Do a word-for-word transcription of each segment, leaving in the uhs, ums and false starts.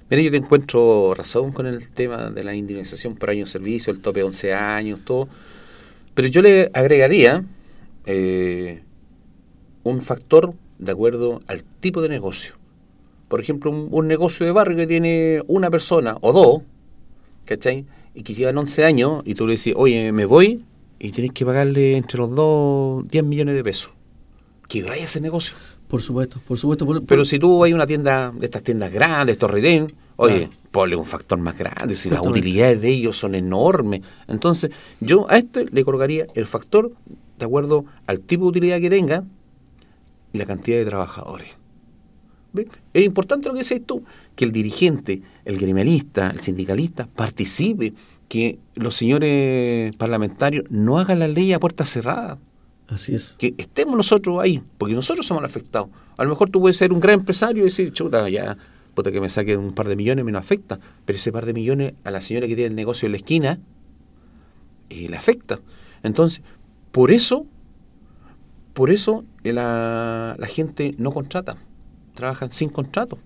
Mira, yo te encuentro razón con el tema de la indemnización por año de servicio, el tope de once años, todo, pero yo le agregaría eh, un factor de acuerdo al tipo de negocio. Por ejemplo, un, un negocio de barrio que tiene una persona o dos, ¿cachai? Y que llevan once años y tú le dices, oye, me voy y tienes que pagarle entre los dos diez millones de pesos. Quebráis ese negocio. Por supuesto, por supuesto. Por, por... Pero si tú vas a una tienda, de estas tiendas grandes, estos retail, oye, claro, ponle un factor más grande, si las utilidades de ellos son enormes. Entonces, yo a este le colocaría el factor de acuerdo al tipo de utilidad que tenga y la cantidad de trabajadores. ¿Ve? Es importante lo que dices tú, que el dirigente, el gremialista, el sindicalista participe, que los señores parlamentarios no hagan la ley a puerta cerrada. Así es. Que estemos nosotros ahí, porque nosotros somos los afectados. A lo mejor tú puedes ser un gran empresario y decir, chuta, ya, puta que me saquen un par de millones me no afecta, pero ese par de millones a la señora que tiene el negocio en la esquina eh, le afecta. Entonces, por eso, por eso la, la gente no contrata, trabajan sin contrato.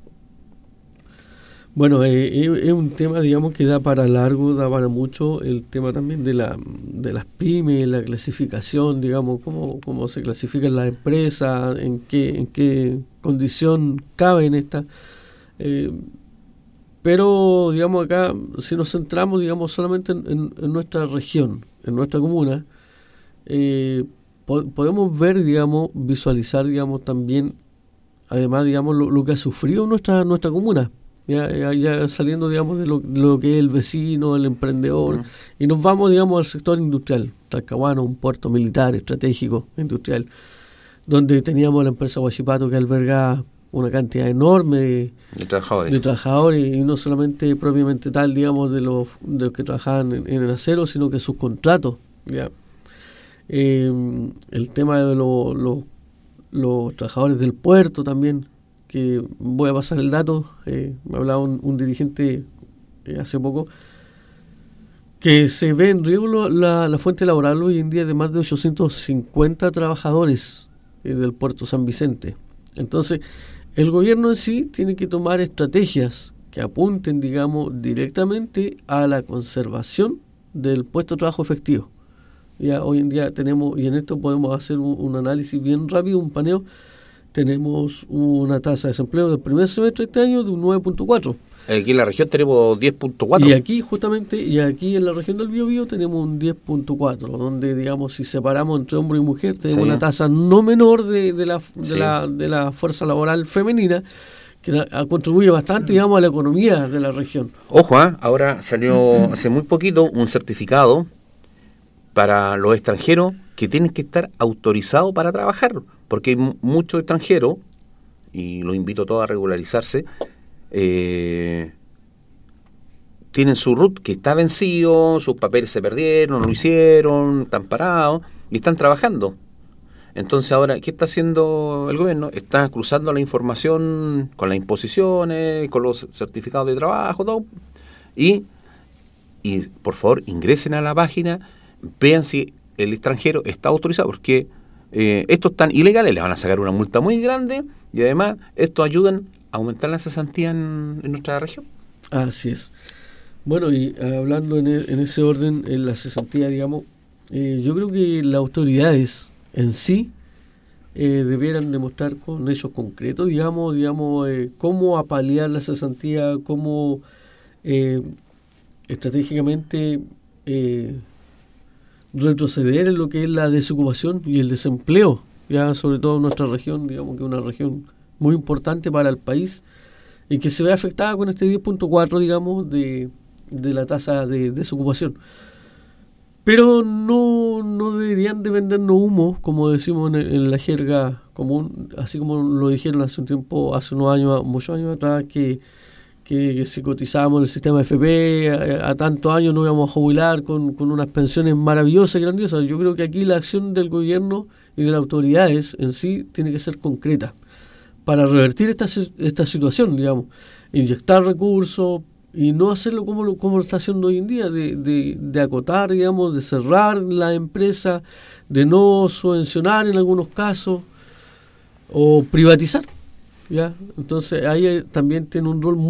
Bueno, eh, es un tema, digamos, que da para largo, da para mucho, el tema también de la de las pymes, la clasificación, digamos, cómo, cómo se clasifican las empresas, en qué en qué condición caben estas. Eh, pero, digamos, acá, si nos centramos, digamos, solamente en, en, en nuestra región, en nuestra comuna, eh, po- podemos ver, digamos, visualizar, digamos, también, además, digamos, lo, lo que ha sufrido nuestra nuestra comuna. Ya, ya, ya saliendo, digamos, de lo, de lo que es el vecino, el emprendedor, uh-huh. y nos vamos, digamos, al sector industrial. Talcahuano, un puerto militar estratégico, industrial, donde teníamos la empresa Huachipato que albergaba una cantidad enorme de, de trabajadores, de trabajadores y no solamente propiamente tal, digamos, de los, de los que trabajaban en, en el acero, sino que sus contratos. ¿Ya? Eh, el tema de lo, lo, los trabajadores del puerto también, que voy a pasar el dato, eh, me hablaba un, un dirigente eh, hace poco, que se ve en riesgo la, la fuente laboral hoy en día de más de ochocientos cincuenta trabajadores eh, del puerto San Vicente. Entonces, el gobierno en sí tiene que tomar estrategias que apunten, digamos, directamente a la conservación del puesto de trabajo efectivo. Ya hoy en día tenemos, y en esto podemos hacer un, un análisis bien rápido, un paneo. Tenemos una tasa de desempleo del primer semestre de este año de un nueve punto cuatro. Aquí en la región tenemos diez punto cuatro. Y aquí justamente, y aquí en la región del Biobío tenemos un diez punto cuatro, donde, digamos, si separamos entre hombre y mujer, tenemos sí. una tasa no menor de, de, la, de, sí. la, de la fuerza laboral femenina, que la, contribuye bastante, digamos, a la economía de la región. Ojo, ¿eh? Ahora salió hace muy poquito un certificado para los extranjeros que tienen que estar autorizados para trabajar, porque hay m- muchos extranjeros, y los invito a todos a regularizarse, eh, tienen su R U T que está vencido, sus papeles se perdieron, no lo hicieron, están parados, y están trabajando. Entonces ahora, ¿qué está haciendo el gobierno? Está cruzando la información con las imposiciones, con los certificados de trabajo, todo, y, y por favor ingresen a la página, vean si el extranjero está autorizado, porque eh, estos están ilegales, les van a sacar una multa muy grande y además estos ayudan a aumentar la cesantía en, en nuestra región. Así es. Bueno, y hablando en, e, en ese orden, en la cesantía, digamos, eh, yo creo que las autoridades en sí eh, debieran demostrar con hechos concretos, digamos, digamos eh, cómo apalear la cesantía, cómo eh, estratégicamente eh, retroceder en lo que es la desocupación y el desempleo, ya sobre todo en nuestra región, digamos que es una región muy importante para el país y que se ve afectada con este diez punto cuatro, digamos, de, de la tasa de desocupación. Pero no, no deberían de vendernos humo, como decimos en, en la jerga común, así como lo dijeron hace un tiempo, hace unos años, muchos años atrás, que que si cotizábamos en el sistema F P a, a tantos años nos íbamos a jubilar con, con unas pensiones maravillosas y grandiosas. Yo creo que aquí la acción del gobierno y de las autoridades en sí tiene que ser concreta para revertir esta, esta situación, digamos, inyectar recursos y no hacerlo como lo, como lo está haciendo hoy en día, de, de, de acotar, digamos, de cerrar la empresa, de no subvencionar en algunos casos o privatizar. ¿Ya? Entonces ahí también tiene un rol muy